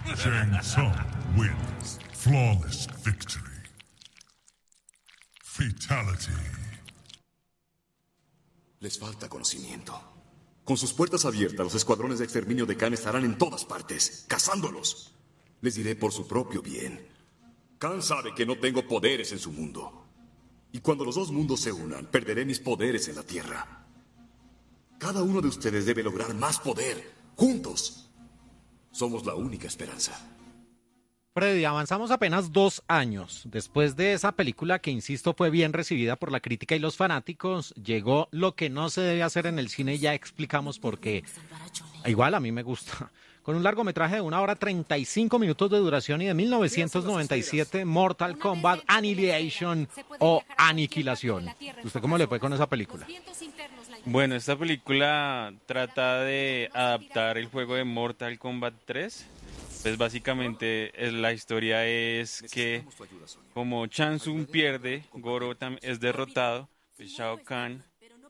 Shang Tsung wins. Flawless victory. Fatality. Les falta conocimiento. Con sus puertas abiertas, los escuadrones de exterminio de Khan estarán en todas partes, cazándolos. Les diré por su propio bien. Khan sabe que no tengo poderes en su mundo. Y cuando los dos mundos se unan, perderé mis poderes en la Tierra. Cada uno de ustedes debe lograr más poder. Juntos. Somos la única esperanza. Freddy, avanzamos apenas 2 años. Después de esa película que, insisto, fue bien recibida por la crítica y los fanáticos, llegó lo que no se debe hacer en el cine y ya explicamos por qué. Igual a mí me gusta. Con un largometraje de 1 hora 35 minutos de duración y de 1997, Mortal Kombat Annihilation o Aniquilación. ¿Usted cómo le fue con esa película? Bueno, esta película trata de adaptar el juego de Mortal Kombat 3. Pues básicamente la historia es que como Shang Tsung pierde, Goro es derrotado, pues Shao Kahn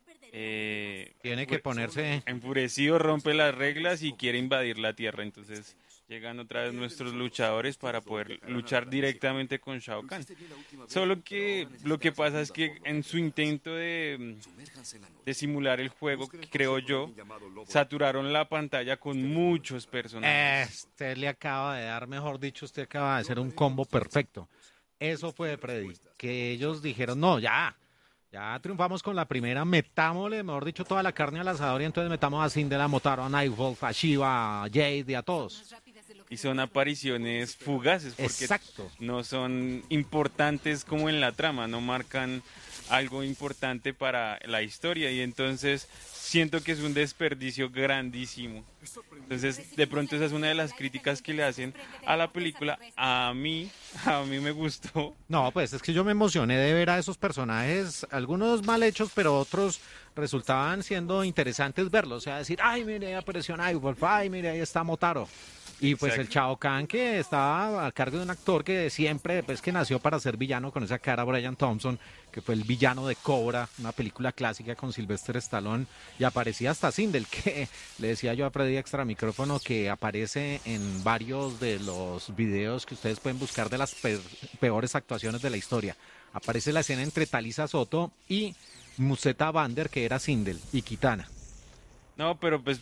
tiene que ponerse enfurecido, rompe las reglas y quiere invadir la Tierra. Entonces llegan otra vez nuestros luchadores para poder luchar directamente con Shao Kahn. Solo que lo que pasa es que en su intento de simular el juego, creo yo, saturaron la pantalla con muchos personajes. Usted le acaba de dar, mejor dicho, usted acaba de hacer un combo perfecto. Eso fue de Freddy, que ellos dijeron, no, ya triunfamos con la primera, metámosle, mejor dicho, toda la carne al asador y entonces metamos a Sindel, a Motaro, a Nightwolf, a Shiva, a Jade y a todos. Y son apariciones fugaces porque Exacto. No son importantes como en la trama, no marcan algo importante para la historia y entonces siento que es un desperdicio grandísimo. Entonces, de pronto esa es una de las críticas que le hacen a la película. A mí me gustó. No, pues es que yo me emocioné de ver a esos personajes, algunos mal hechos, pero otros resultaban siendo interesantes verlos. O sea, decir, ay, mire, ahí apareció Nightwolf, ay, mire, ahí está Motaro. Y pues Exacto. el Shao Kahn, que estaba a cargo de un actor que siempre, pues que nació para ser villano con esa cara, Brian Thompson, que fue el villano de Cobra, una película clásica con Sylvester Stallone, y aparecía hasta Sindel, que le decía yo a Freddy extra micrófono que aparece en varios de los videos que ustedes pueden buscar de las peores actuaciones de la historia. Aparece la escena entre Talisa Soto y Musetta Bander, que era Sindel, y Kitana. No, pero pues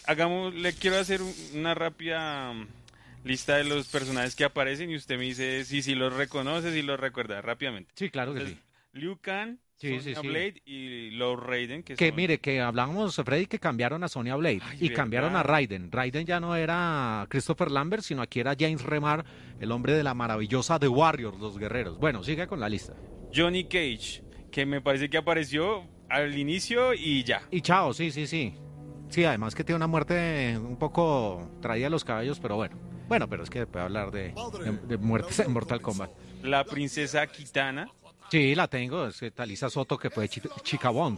le quiero hacer una rápida lista de los personajes que aparecen y usted me dice si los reconoce, si los recuerda rápidamente. Sí, claro que Entonces, sí. Liu Kang, Sí, Sonya sí. Blade y Lord Raiden. Que son... mire, que hablábamos, Freddy, que cambiaron a Sonya Blade y ¿verdad? cambiaron a Raiden. Raiden ya no era Christopher Lambert, sino aquí era James Remar, el hombre de la maravillosa The Warriors, los guerreros. Bueno, sigue con la lista. Johnny Cage, que me parece que apareció al inicio y ya. Y chao, sí. Sí, además que tiene una muerte un poco traída a los cabellos, pero bueno. Bueno, pero es que puede hablar de muertes en Mortal Kombat. La princesa Kitana, Sí, la tengo, es que Talisa Soto, que fue Chica Bond.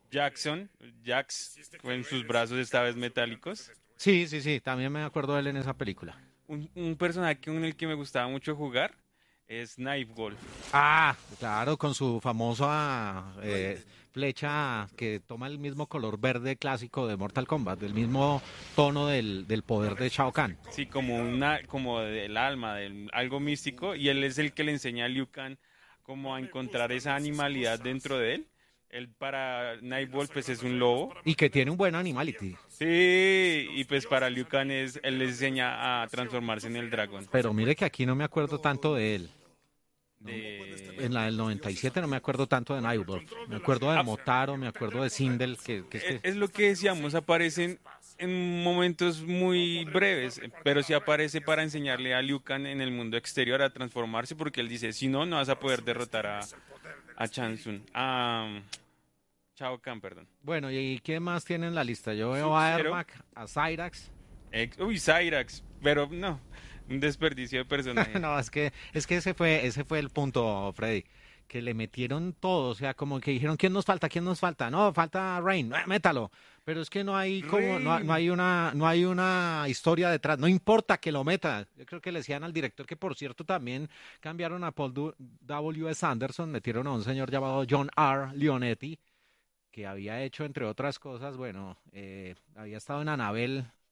Jax con sus brazos esta vez metálicos. Sí, también me acuerdo de él en esa película. Un personaje con el que me gustaba mucho jugar es Nightwolf. Ah, claro, con su famosa flecha que toma el mismo color verde clásico de Mortal Kombat, del mismo tono del poder de Shao Kahn. Sí, como del alma, algo místico, y él es el que le enseña a Liu Kang como a encontrar esa animalidad dentro de él. Él para Nightwolf pues es un lobo. Y que tiene un buen animality. Sí, y pues para Liu Kang él le enseña a transformarse en el dragón. Pero mire que aquí no me acuerdo tanto de él. En la del 97 no me acuerdo tanto de Nightwolf. Me acuerdo de Motaro, me acuerdo de Sindel. Es lo que decíamos, aparecen en momentos muy breves, pero sí aparece para enseñarle a Liu Kang en el mundo exterior a transformarse, porque él dice, si no, no vas a poder derrotar a Shang Tsung, a Shao Kahn, perdón. Bueno, ¿y qué más tiene en la lista? Yo veo a Sub-Zero. Ermac, a Cyrax. Cyrax, pero no, un desperdicio de personaje. No, es que ese fue el punto, Freddy, que le metieron todo, o sea, como que dijeron, ¿quién nos falta? ¿Quién nos falta? No, falta Rain, métalo. Pero es que no hay no hay una historia detrás, no importa que lo meta. Yo creo que le decían al director, que por cierto también cambiaron a Paul W.S. Anderson, metieron a un señor llamado John R. Leonetti, que había hecho, entre otras cosas, bueno, había estado en Annabelle,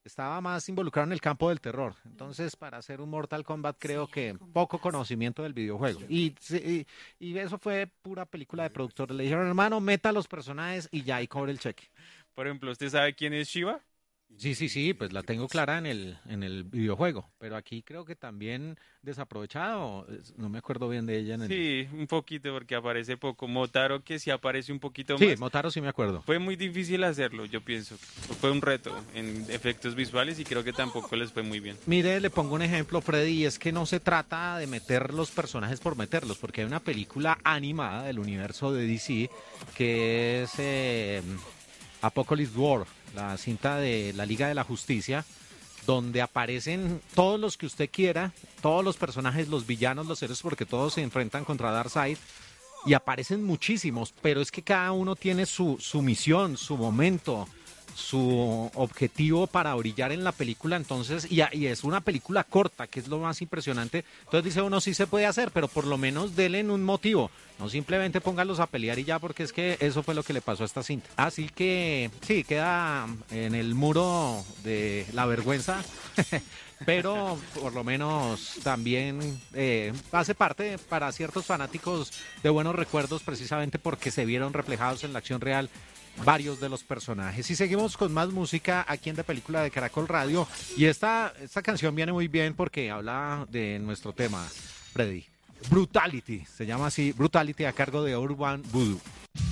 estaba más involucrado en el campo del terror. Entonces, para hacer un Mortal Kombat, creo que poco conocimiento del videojuego. Y eso fue pura película de productor. Le dijeron, hermano, meta los personajes y ya, y cobre el cheque. Por ejemplo, ¿usted sabe quién es Shiva? Sí, pues la tengo clara en el videojuego, pero aquí creo que también desaprovechado, no me acuerdo bien de ella en el... Sí, un poquito porque aparece poco. Motaro que sí aparece un poquito Sí, más. Motaro sí me acuerdo. Fue muy difícil hacerlo, yo pienso. Fue un reto en efectos visuales y creo que tampoco les fue muy bien. Mire, le pongo un ejemplo, Freddy, y es que no se trata de meter los personajes por meterlos, porque hay una película animada del universo de DC que es Apocalypse War, la cinta de la Liga de la Justicia, donde aparecen todos los que usted quiera, todos los personajes, los villanos, los héroes, porque todos se enfrentan contra Darkseid, y aparecen muchísimos, pero es que cada uno tiene su misión, su momento, su objetivo para brillar en la película. Entonces, y es una película corta, que es lo más impresionante. Entonces dice uno, sí se puede hacer, pero por lo menos denle un motivo, no simplemente pónganlos a pelear y ya, porque es que eso fue lo que le pasó a esta cinta. Así que sí, queda en el muro de la vergüenza pero por lo menos también hace parte para ciertos fanáticos de buenos recuerdos, precisamente porque se vieron reflejados en la acción real varios de los personajes. Y seguimos con más música aquí en De Película de Caracol Radio, y esta canción viene muy bien porque habla de nuestro tema, Freddy. Brutality, se llama así, Brutality, a cargo de Urban Voodoo.